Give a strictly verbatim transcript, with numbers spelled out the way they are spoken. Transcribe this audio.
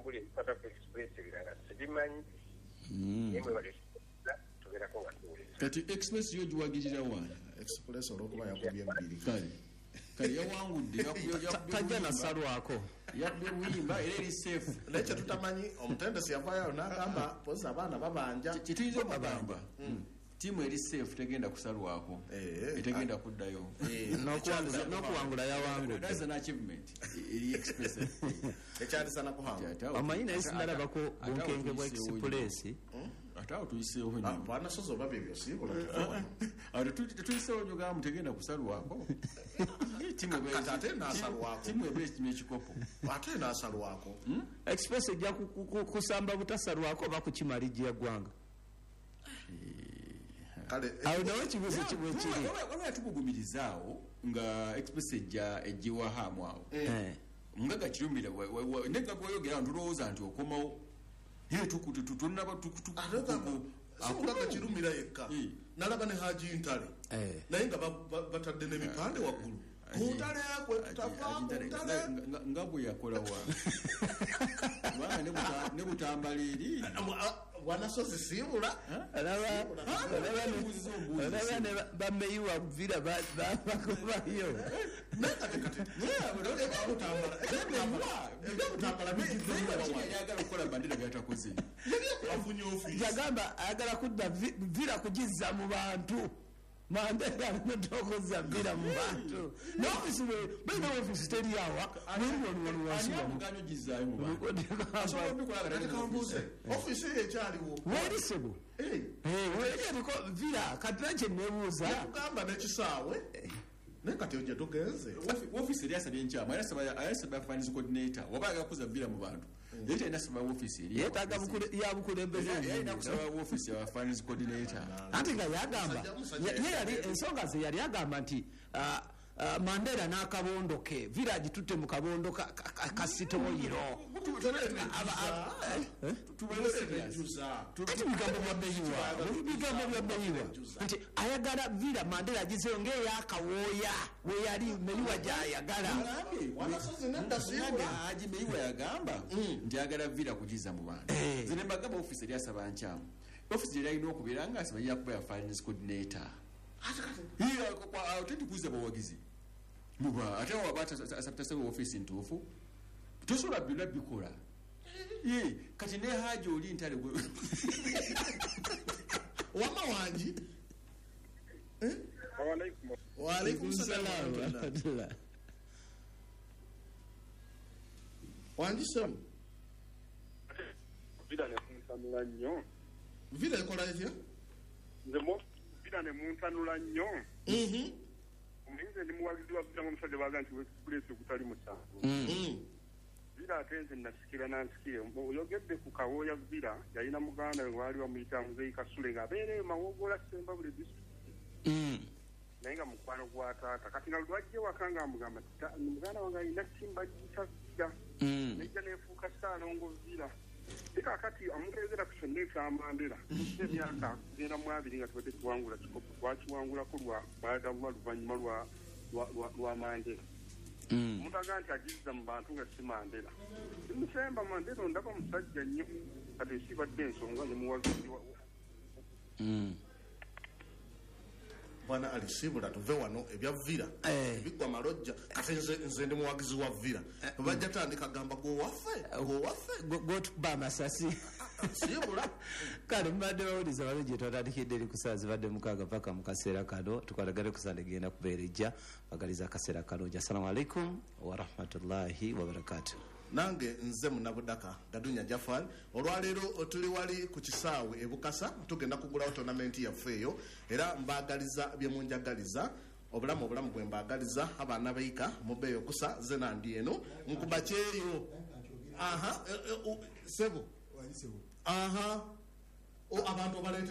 ebuli pata express birala sibimanyi yemwe bali tugerako watuule kati express yo juwagirira wa express olwokuba yakubye bbiri kale kali yawangudde tajja na salwako yabbe buyimba era eri safe nekyo tutamanyi omutendesi yavaayo n'agamba pozi abaana babanja kituyinza okugamba tiimu eri safe tegenda kusalwako etegenda kuddayo n'okuwangula yawangudde that's an achievement eri express ekyandisa nakuhanga amanyi naye sinalabako bunkenge bwa express ate awo tuyiseewo bwanasozi oba byebyo siibula tetuyiseewo nyogamu tegenda kusalwako ate nasalwako tiimu eba ekikopo ate nasalwako express ejja kusamba butasalwako oba kukimalijja ggwanga awo nawe kibuzo kibwe kiri waliwo tukugumirizaawo nga express ejja ejjiwahamu awo ngaga kirumira nega gwayogera ntulowooza nti okomawo tunaba akungaga kirumira yekka nalaba ne haji ntale naye nga batadde n'emipande waggulu kuntale yakwe tutavaakuntale nga bwe yakolawa ne butambala eri bwanasozi siibula bameyiwa vira bakobayo yagala okukola bandera byatakoze yagamba ayagala kudda vira kugizza mu bantu Mandela ntokoza vira mu bantu n'ofisi we bene ofisi teri awa n'olwo olwo wasiba muganyo gizayo mu bantu ofisi ekyaliwo wali sebo eh eh wali ko vira katranche nebuuza kugamba n'ekisaawe naye kati ojja tugenze ofisi eri asabye enkyama ayasaba finance coordinator wabaga kuza vira mu bantu yete inasaba ofisi eri yetaga ya bukulembeze yena kusaba ofisi ya finance coordinator ati nga yagamba ye yali ensonga ze yali yagamba nti Mandela n'akabondoke village tutte mu kabondo kasitoyiro nti ayagala villa Mandela agizeyo ng'eyakawooya we yali meyiwa gy'ayagala aji meyiwa yagamba nti ayagala villa kugiza mu bantu zine mbagamba ofisi eri asaba nkyamu ofisi eri alina okubeera nga asaba yakuba ya finance coordinator ate tikuza bawagizi muba ate wabata asabtasewo ofisi ntuufu tosobola byonna bikola kati ne haji oli ntale wama wangi waalaikum salaam warahmatullah wangi semu vila ne muntanula nnyo vila ekola etya nze mo vila ne muntanula nnyo omuyizi ndi muwagizi wa vila omusajja baga nti express okutali musanvu vila ate nze nasikira nansikire oyogedde ku kawooya vila yalina muganda we waali bamuyita muzeyi kasule ng'abeereyo mawogola sembabule disitulikiti naye nga mukwano gwa taata kati nga lwajja ewaka nga amugamba muganda wange alina simba giyita vila nejja neefuuka saalongo vila eka kati amuteezera ku kyonna ekya Mandela emyaka genda mu abiri nga tubadde tuwangula kikopo twakiwangulako lwa baadallah luvannyuma lwa lwa Mandela omuntu agaa nti agizza mu bantu nga si Mandela simusemba Mandela ondaba musajja nnyo kati esibadde ensonga nemuwagizi bwana alisibula tuve wano ebya vira ebigwa malojja kati nze ndi muwagizi wa vira bajja tandika gamba go waffe go waffe go tuba masasi sibula kale mbadde bawuliza wali gye twatandikidde eri kusaazi badde mukaaga paka mu kaseera kano tukwatagane kusande genda kubeerejja bagaliza akaseera kalungi assalamu alaikum warahmatullahi wabarakatuh nange nze munabudaka Gadunya Jafar olwaleero tuli wali ku kisaawe ebukasa tugenda kugulawo tournament yaffe eyo era mbagaliza bye munjagaliza obulamu obulamu bwe mbagaliza abaana bayika mubeeyo kusa ze nandi eno nkuba kyeyo aha sebo aha o abantu balete